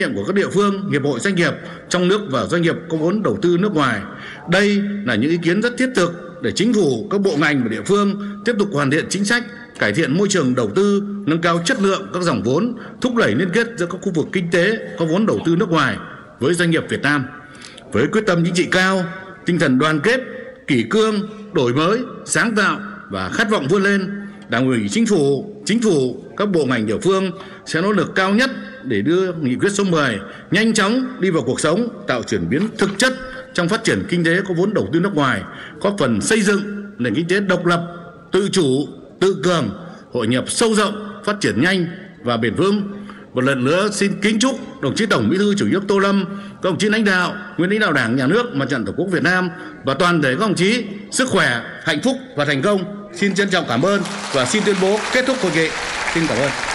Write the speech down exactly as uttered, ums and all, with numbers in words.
nhiệm của các địa phương, hiệp hội doanh nghiệp trong nước và doanh nghiệp có vốn đầu tư nước ngoài. Đây là những ý kiến rất thiết thực để chính phủ, các bộ ngành và địa phương tiếp tục hoàn thiện chính sách, cải thiện môi trường đầu tư, nâng cao chất lượng các dòng vốn, thúc đẩy liên kết giữa các khu vực kinh tế có vốn đầu tư nước ngoài với doanh nghiệp Việt Nam. Với quyết tâm chính trị cao, tinh thần đoàn kết, kỷ cương, đổi mới, sáng tạo và khát vọng vươn lên, Đảng ủy Chính phủ, Chính phủ, các bộ ngành địa phương sẽ nỗ lực cao nhất để đưa nghị quyết số mười nhanh chóng đi vào cuộc sống, tạo chuyển biến thực chất trong phát triển kinh tế có vốn đầu tư nước ngoài, góp phần xây dựng nền kinh tế độc lập, tự chủ, tự cường, hội nhập sâu rộng, phát triển nhanh và bền vững. Một lần nữa xin kính chúc đồng chí Tổng Bí thư Chủ tịch nước Tô Lâm, các đồng chí lãnh đạo, nguyên lãnh đạo Đảng, Nhà nước, Mặt trận Tổ quốc Việt Nam và toàn thể các đồng chí sức khỏe, hạnh phúc và thành công. Xin trân trọng cảm ơn và xin tuyên bố kết thúc hội nghị. Xin cảm ơn.